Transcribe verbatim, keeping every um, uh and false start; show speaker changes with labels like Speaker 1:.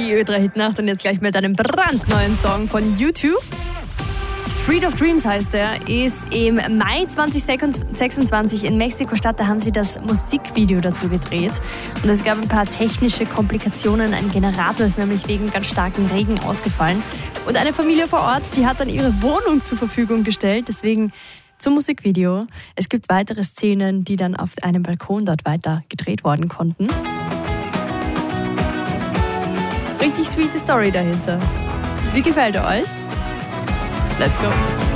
Speaker 1: die Ö drei Hitnacht und jetzt gleich mit einem brandneuen Song von U zwei. Street of Dreams heißt er, ist im Mai zwanzig sechsundzwanzig in Mexiko-Stadt. Da haben sie das Musikvideo dazu gedreht. Und es gab ein paar technische Komplikationen. Ein Generator ist nämlich wegen ganz starkem Regen ausgefallen. Und eine Familie vor Ort, die hat dann ihre Wohnung zur Verfügung gestellt. Deswegen zum Musikvideo. Es gibt weitere Szenen, die dann auf einem Balkon dort weiter gedreht worden konnten. Richtig sweete Story dahinter. Wie gefällt er euch? Let's go!